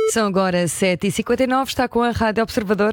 São agora 7h59, está com a Rádio Observador.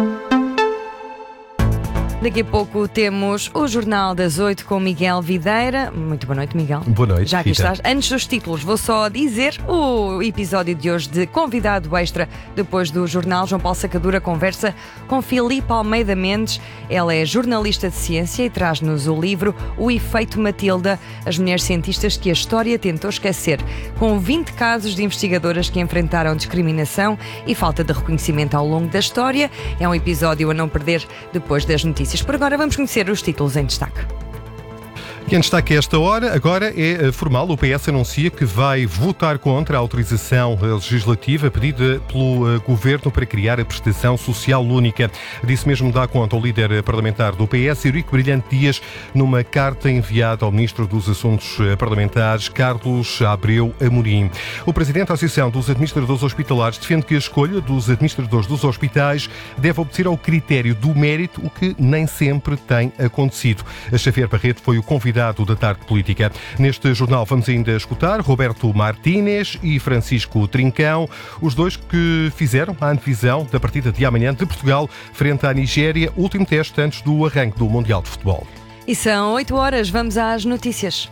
Daqui a pouco temos o Jornal das 8 com Miguel Videira. Muito boa noite, Miguel. Boa noite, Já aqui Rita. estás. Antes dos títulos, vou só dizer o episódio de hoje de convidado extra depois do jornal. João Paulo Sacadura conversa com Filipe Almeida Mendes. Ela é jornalista de ciência e traz-nos o livro O Efeito Matilda, as mulheres cientistas que a história tentou esquecer, com 20 casos de investigadoras que enfrentaram discriminação e falta de reconhecimento ao longo da história. É um episódio a não perder depois das notícias. Por agora vamos conhecer os títulos em destaque. Quem destaca esta hora agora é formal. O PS anuncia que vai votar contra a autorização legislativa pedida pelo Governo para criar a prestação social única. Disso mesmo dá conta o líder parlamentar do PS, Eurico Brilhante Dias, numa carta enviada ao Ministro dos Assuntos Parlamentares, Carlos Abreu Amorim. O Presidente da Associação dos Administradores Hospitalares defende que a escolha dos administradores dos hospitais deve obedecer ao critério do mérito, o que nem sempre tem acontecido. Xavier Barreto foi o convidado da Tarde Política. Neste jornal vamos ainda escutar Roberto Martínez e Francisco Trincão, os dois que fizeram a antevisão da partida de amanhã de Portugal frente à Nigéria, último teste antes do arranque do Mundial de Futebol. E são 8 horas, vamos às notícias.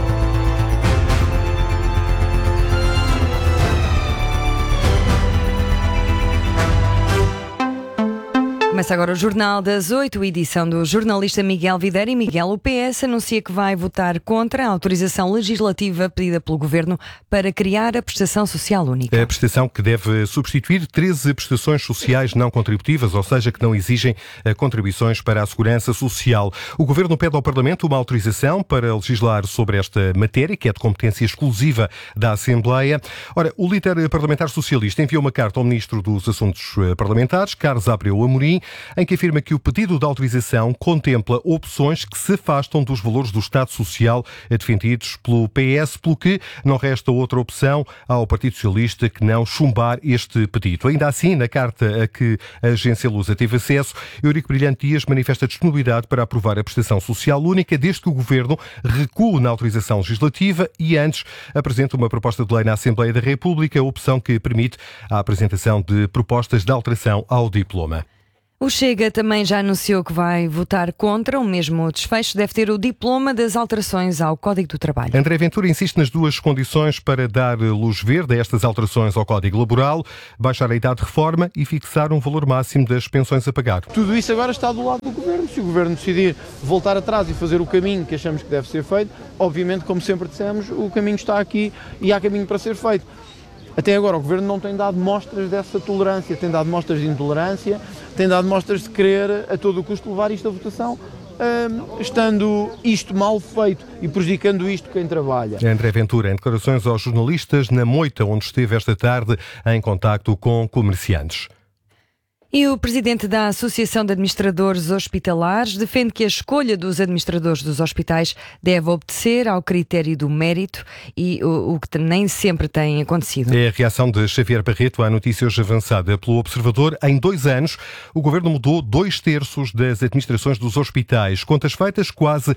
Começa agora o Jornal das 8, edição do jornalista Miguel Videira. E Miguel, o PS anuncia que vai votar contra a autorização legislativa pedida pelo Governo para criar a prestação social única. A prestação que deve substituir 13 prestações sociais não contributivas, ou seja, que não exigem contribuições para a segurança social. O Governo pede ao Parlamento uma autorização para legislar sobre esta matéria, que é de competência exclusiva da Assembleia. Ora, o líder parlamentar socialista enviou uma carta ao Ministro dos Assuntos Parlamentares, Carlos Abreu Amorim, em que afirma que o pedido de autorização contempla opções que se afastam dos valores do Estado Social defendidos pelo PS, pelo que não resta outra opção ao Partido Socialista que não chumbar este pedido. Ainda assim, na carta a que a agência Lusa teve acesso, Eurico Brilhante Dias manifesta disponibilidade para aprovar a prestação social única, desde que o Governo recue na autorização legislativa e antes apresente uma proposta de lei na Assembleia da República, opção que permite a apresentação de propostas de alteração ao diploma. O Chega também já anunciou que vai votar contra. O mesmo desfecho deve ter o diploma das alterações ao Código do Trabalho. André Ventura insiste nas duas condições para dar luz verde a estas alterações ao Código Laboral: baixar a idade de reforma e fixar um valor máximo das pensões a pagar. Tudo isso agora está do lado do Governo. Se o Governo decidir voltar atrás e fazer o caminho que achamos que deve ser feito, obviamente, como sempre dissemos, o caminho está aqui e há caminho para ser feito. Até agora o Governo não tem dado mostras dessa tolerância, tem dado mostras de intolerância, tem dado mostras de querer a todo o custo levar isto à votação, estando isto mal feito e prejudicando isto quem trabalha. André Ventura, em declarações aos jornalistas na Moita, onde esteve esta tarde em contacto com comerciantes. E o presidente da Associação de Administradores Hospitalares defende que a escolha dos administradores dos hospitais deve obedecer ao critério do mérito, e o que nem sempre tem acontecido. É a reação de Xavier Barreto à notícia hoje avançada pelo Observador. Em 2 anos, o Governo mudou 2/3 das administrações dos hospitais. Contas feitas, quase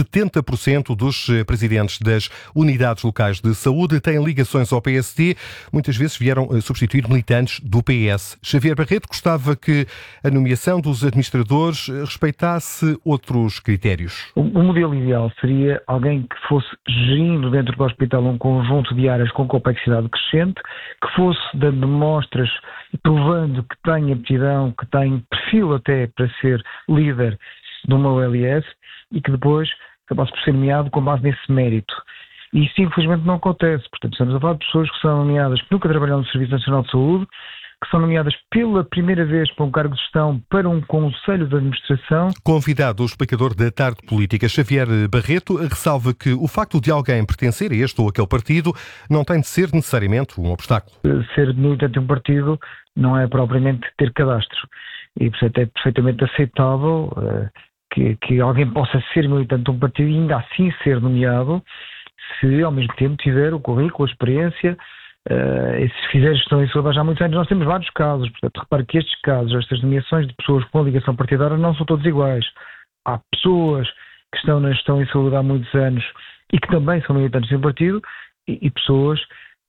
70% dos presidentes das unidades locais de saúde têm ligações ao PSD. Muitas vezes vieram substituir militantes do PS. Xavier Barreto gostava que a nomeação dos administradores respeitasse outros critérios. O modelo ideal seria alguém que fosse gerindo dentro do hospital um conjunto de áreas com complexidade crescente, que fosse dando mostras, provando que tem aptidão, que tem perfil até para ser líder de uma OLS e que depois acabasse por ser nomeado com base nesse mérito. E isso infelizmente não acontece. Portanto, estamos a falar de pessoas que são nomeadas que nunca trabalharam no Serviço Nacional de Saúde, que são nomeadas pela primeira vez para um cargo de gestão para um conselho de administração. Convidado o explicador da Tarde Política, Xavier Barreto, ressalva que o facto de alguém pertencer a este ou aquele partido não tem de ser necessariamente um obstáculo. Ser militante de um partido não é propriamente ter cadastro. E, portanto, é perfeitamente aceitável que alguém possa ser militante de um partido e ainda assim ser nomeado, se ao mesmo tempo tiver o currículo, a experiência, e se fizer gestão em saúde há já muitos anos. Nós temos vários casos. Portanto, repare que estes casos, estas nomeações de pessoas com ligação partidária não são todos iguais. Há pessoas que estão na gestão em saúde há muitos anos e que também são militantes de um partido, e pessoas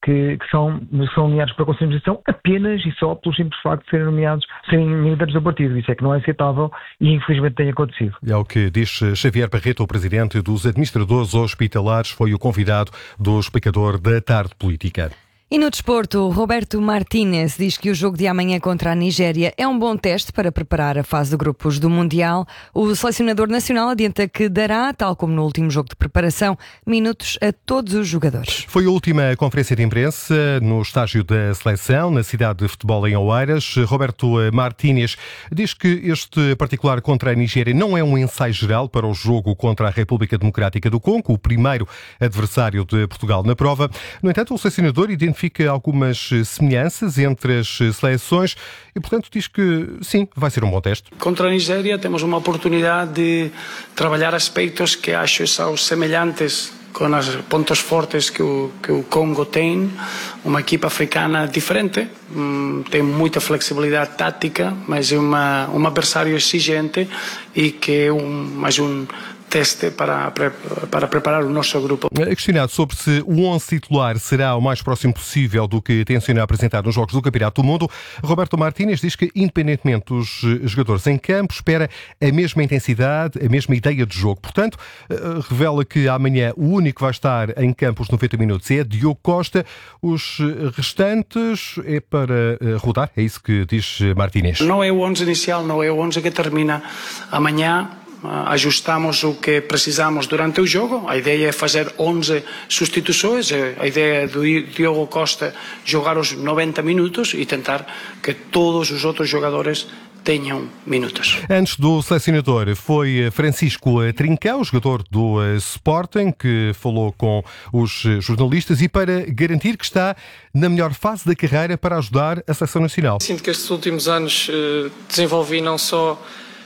que são nomeados para conselho de administração apenas e só pelo simples facto de serem líderes do partido. Isso é que não é aceitável e infelizmente tem acontecido. É o que diz Xavier Barreto, o presidente dos administradores hospitalares, foi o convidado do explicador da Tarde Política. E no desporto, Roberto Martínez diz que o jogo de amanhã contra a Nigéria é um bom teste para preparar a fase de grupos do Mundial. O selecionador nacional adianta que dará, tal como no último jogo de preparação, minutos a todos os jogadores. Foi a última conferência de imprensa no estágio da seleção, na cidade de futebol em Oeiras. Roberto Martínez diz que este particular contra a Nigéria não é um ensaio geral para o jogo contra a República Democrática do Congo, o primeiro adversário de Portugal na prova. No entanto, o selecionador identifica algumas semelhanças entre as seleções e, portanto, diz que sim, vai ser um bom teste. Contra a Nigéria temos uma oportunidade de trabalhar aspectos que acho são semelhantes com os pontos fortes que o Congo tem. Uma equipa africana diferente, tem muita flexibilidade tática, mas é um adversário exigente e que é mais um teste para preparar o nosso grupo. Questionado sobre se o 11 titular será o mais próximo possível do que tenciona apresentar nos Jogos do Campeonato do Mundo, Roberto Martínez diz que, independentemente dos jogadores em campo, espera a mesma intensidade, a mesma ideia de jogo. Portanto, revela que amanhã o único que vai estar em campo os 90 minutos é Diogo Costa. Os restantes é para rodar, é isso que diz Martínez. Não é o 11 inicial, não é o 11 que termina amanhã. Ajustamos o que precisamos durante o jogo. A ideia é fazer 11 substituições. A ideia é do Diogo Costa jogar os 90 minutos e tentar que todos os outros jogadores tenham minutos. Antes do selecionador foi Francisco Trincão, jogador do Sporting, que falou com os jornalistas e para garantir que está na melhor fase da carreira para ajudar a seleção nacional. Sinto que estes últimos anos desenvolvi não só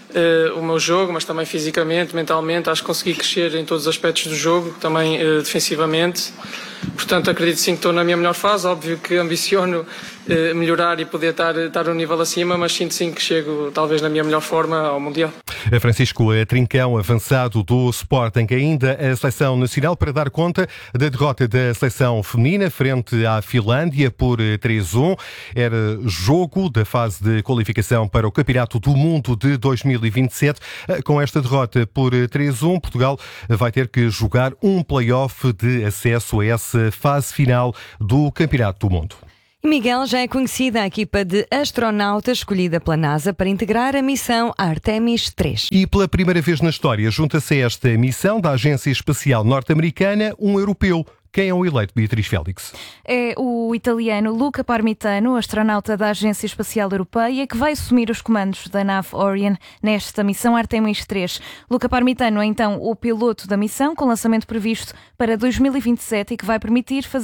o meu jogo, mas também fisicamente, mentalmente. Acho que consegui crescer em todos os aspectos do jogo, também defensivamente. Portanto, acredito sim que estou na minha melhor fase. Óbvio que ambiciono melhorar e poder estar um nível acima, mas sinto sim que chego talvez na minha melhor forma ao Mundial. Francisco Trincão, avançado do Sporting, ainda a seleção nacional para dar conta da derrota da seleção feminina frente à Finlândia por 3-1. Era jogo da fase de qualificação para o Campeonato do Mundo de 2027. Com esta derrota por 3-1, Portugal vai ter que jogar um play-off de acesso a essa fase final do Campeonato do Mundo. E Miguel, já é conhecida a equipa de astronautas escolhida pela NASA para integrar a missão Artemis 3. E pela primeira vez na história junta-se a esta missão da Agência Espacial Norte-Americana um europeu. Quem é o eleito, Beatriz Félix? É o italiano Luca Parmitano, astronauta da Agência Espacial Europeia, que vai assumir os comandos da nave Orion nesta missão Artemis 3. Luca Parmitano é então o piloto da missão, com lançamento previsto para 2027 e que vai permitir fazer